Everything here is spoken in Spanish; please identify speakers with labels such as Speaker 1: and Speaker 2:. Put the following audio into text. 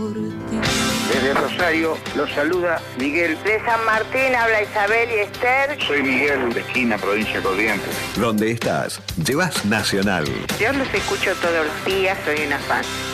Speaker 1: Desde Rosario los saluda Miguel.
Speaker 2: De San Martín habla Isabel y Esther.
Speaker 1: Soy Miguel, de Esquina, provincia de Corrientes.
Speaker 3: Donde estás, llevas Nacional.
Speaker 2: Yo los escucho todos los días, soy una fan.